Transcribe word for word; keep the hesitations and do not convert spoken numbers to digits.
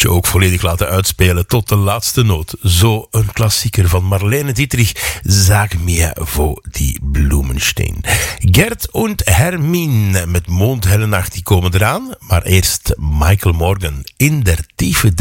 je ook volledig laten uitspelen tot de laatste noot. Zo een klassieker van Marlene Dietrich. Sag mir, wo die Blumen stehen. Gert und Hermine met Mondhelle Nacht, die komen eraan. Maar eerst Michael Morgan in der Tiefe